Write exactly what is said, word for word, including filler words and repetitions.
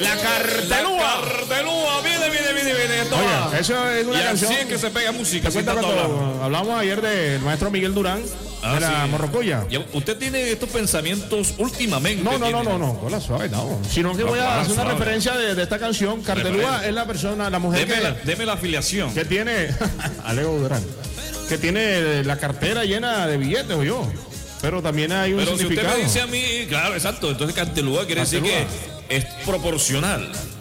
La cartelúa. La cartelúa. Viene, viene, viene, viene. Esto Oye, va. eso es una y canción. así es que se pega música. ¿Te cuenta cuando hablamos ayer del maestro Miguel Durán? Ah, de la sí. Morrocoya. Ya, usted tiene estos pensamientos últimamente. No, no, no, tiene. no, no, hola suave, no. Sino que No, voy a hola, hacer una suave. referencia de, de esta canción. Cartelúa Referencia. es la persona, la mujer Deme que, la, deme la afiliación. que tiene, Alejo Durán, que tiene la cartera llena de billetes, o yo. Pero también hay un Pero si usted significado. me dice a mí, claro, exacto. Entonces cartelúa quiere Cartelúa. decir que es proporcional.